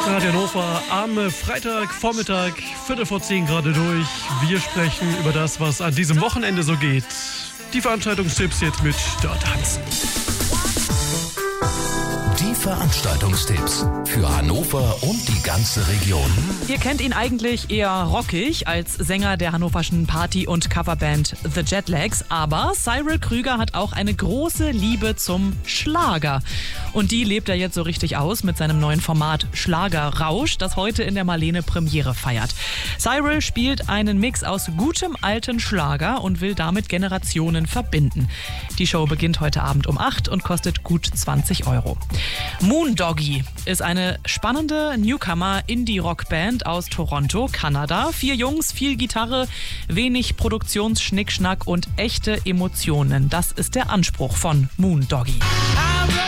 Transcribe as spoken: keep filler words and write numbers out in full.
Radio Hannover am Freitagvormittag, Viertel vor zehn gerade durch. Wir sprechen über das, was an diesem Wochenende so geht. Die Veranstaltungstipps jetzt mit Dort Hansen. Die Veranstaltungstipps für Hannover und die ganze Region. Ihr kennt ihn eigentlich eher rockig als Sänger der hannoverschen Party- und Coverband The Jetlags, aber Cyril Krüger hat auch eine große Liebe zum Schlager. Und die lebt er jetzt so richtig aus mit seinem neuen Format Schlagerrausch, das heute in der Marlene Premiere feiert. Cyril spielt einen Mix aus gutem alten Schlager und will damit Generationen verbinden. Die Show beginnt heute Abend um acht und kostet gut zwanzig Euro. Moondoggie ist eine spannende Newcomer-Indie-Rock-Band aus Toronto, Kanada. Vier Jungs, viel Gitarre, wenig Produktionsschnickschnack und echte Emotionen. Das ist der Anspruch von Moondoggie.